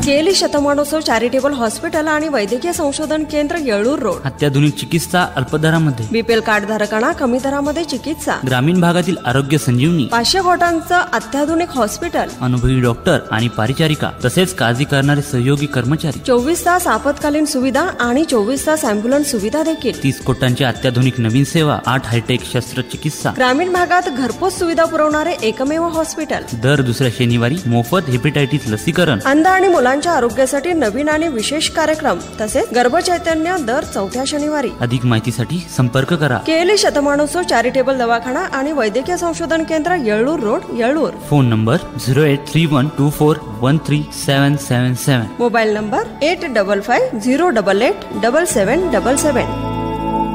केली शतमानोत्सव charitable hospital आणि वैद्यकीय संशोधन केंद्र येळूर रोड. अत्याधुनिक चिकित्सा अल्प दरामध्ये. बीपीएल कार्ड धारकांना कमी दरामध्ये चिकित्सा. ग्रामीण भागातील आरोग्य संजीवनी. 500 खोट्यांचं अत्याधुनिक हॉस्पिटल. अनुभवी डॉक्टर आणि परिचारिका तसेच काळजी करणारे सहयोगी कर्मचारी. 24 तास आपत्कालीन सुविधा आणि 24 तास अँब्युलन्स सुविधा देखील. 30 कोटांची अत्याधुनिक नवीन सेवा. 8 हायटेक शस्त्रचिकित्सा. ग्रामीण भागात घरपोच सुविधा पुरवणारे एकमेव हॉस्पिटल. दर दुसऱ्या शनिवारी मोफत हेपेटायटिस लसीकरण. अंध आणि मुलांच्या आरोग्यासाठी नवीन आणि विशेष कार्यक्रम तसेच गर्भचैतन्य दर 4थ्या शनिवारी. अधिक माहितीसाठी संपर्क करा. केली शतमानोत्सव चॅरिटेबल दवाखाना आणि वैद्यकीय संशोधन केंद्र येळूर road येळूर. Phone number 083124137777. Mobile number 8550887777.